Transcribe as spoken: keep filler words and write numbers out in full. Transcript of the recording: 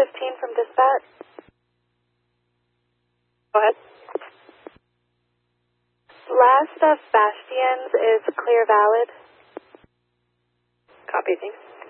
fifteen from dispatch. Go ahead. Last of Bastions is clear valid. Copy, thanks.